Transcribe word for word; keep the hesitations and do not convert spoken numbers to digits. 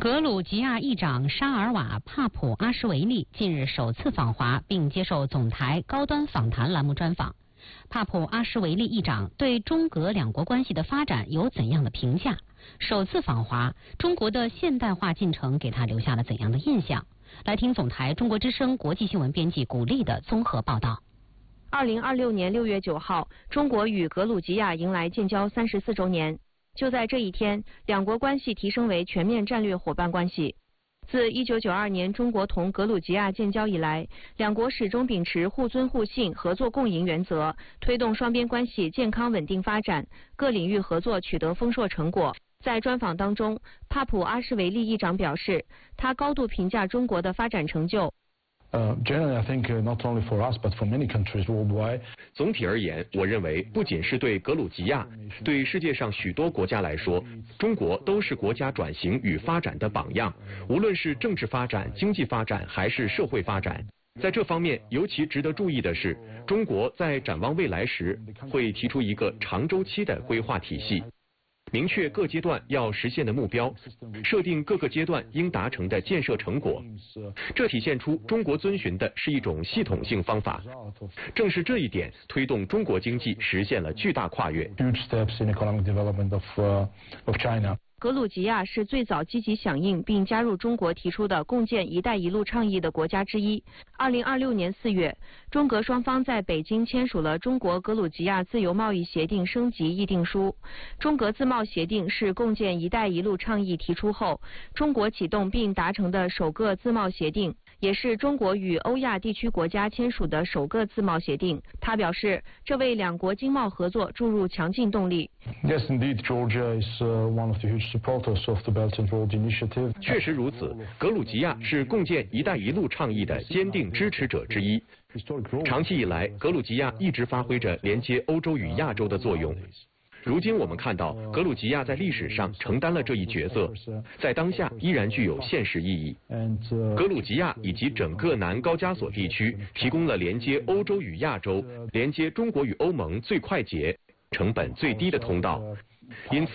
格鲁吉亚议长沙尔瓦帕普阿什维利近日首次访华，并接受总台高端访谈栏目专访。帕普阿什维利议长对中格两国关系的发展有怎样的评价？首次访华，中国的现代化进程给他留下了怎样的印象？来听总台中国之声国际新闻编辑古丽的综合报道。 二零二六年六月九号，中国与格鲁吉亚迎来建交三十四周年。就在这一天，两国关系提升为全面战略伙伴关系。自一九九二年中国同格鲁吉亚建交以来，两国始终秉持互尊互信、合作共赢原则，推动双边关系健康稳定发展，各领域合作取得丰硕成果。在专访当中，帕普阿什维利议长表示，他高度评价中国的发展成就。 Uh, generally, I think uh, not only for us, but for many countries worldwide. 总体而言，我认为不仅是对格鲁吉亚，对世界上许多国家来说，中国都是国家转型与发展的榜样。无论是政治发展、经济发展还是社会发展，在这方面尤其值得注意的是，中国在展望未来时会提出一个长周期的规划体系。明确各阶段要实现的目标，设定各个阶段应达成的建设成果，这体现出中国遵循的是一种系统性方法。正是这一点，推动中国经济实现了巨大跨越。 格鲁吉亚是最早积极响应并加入中国提出的共建“一带一路”倡议的国家之一。二零二六年四月，中格双方在北京签署了中国格鲁吉亚自由贸易协定升级议定书。中格自贸协定是共建“一带一路”倡议提出后，中国启动并达成的首个自贸协定，也是中国与欧亚地区国家签署的首个自贸协定。他表示，这为两国经贸合作注入强劲动力。 Yes, indeed, Georgia is uh, one of the huge supporters of the Belt and Road Initiative. 确实如此，格鲁吉亚是共建“一带一路”倡议的坚定支持者之一。长期以来，格鲁吉亚一直发挥着连接欧洲与亚洲的作用。如今我们看到，格鲁吉亚在历史上承担了这一角色，在当下依然具有现实意义。格鲁吉亚以及整个南高加索地区提供了连接欧洲与亚洲、连接中国与欧盟最快捷、成本最低的通道，因此